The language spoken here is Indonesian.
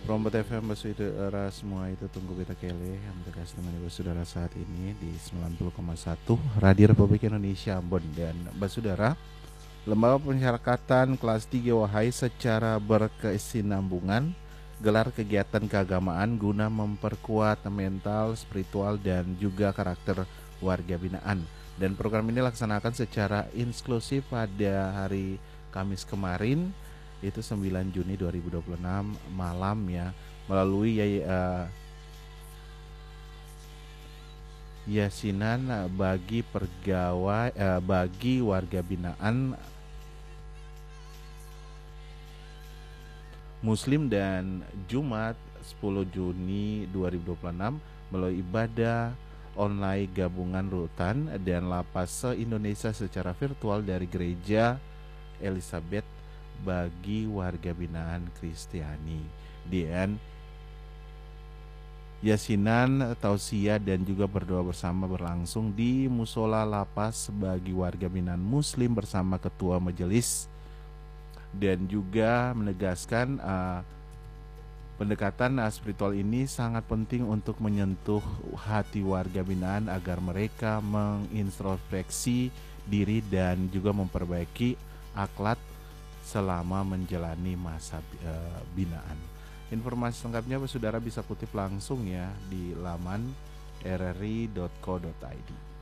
Prombot FM Saudara semua itu tunggu beta kele yang berkas teman saudara saat ini di 90,1 Radio Republik Indonesia Ambon dan Saudara Lembaga Pemasyarakatan kelas 3 Wahai secara berkesinambungan gelar kegiatan keagamaan guna memperkuat mental, spiritual dan juga karakter warga binaan. Dan program ini dilaksanakan secara inklusif pada hari Kamis kemarin itu 9 Juni 2026 malam ya melalui yasinan bagi bagi warga binaan Muslim dan Jumat 10 Juni 2026 melalui ibadah online gabungan rutan dan lapas se-Indonesia secara virtual dari Gereja Elizabeth bagi warga binaan Kristiani. Dan yasinan, tausiah dan juga berdoa bersama berlangsung di musola lapas bagi warga binaan Muslim bersama ketua majelis dan juga menegaskan pendekatan spiritual ini sangat penting untuk menyentuh hati warga binaan agar mereka mengintrospeksi diri dan juga memperbaiki akhlak selama menjalani masa binaan. Informasi lengkapnya saudara bisa kutip langsung ya di laman rri.co.id.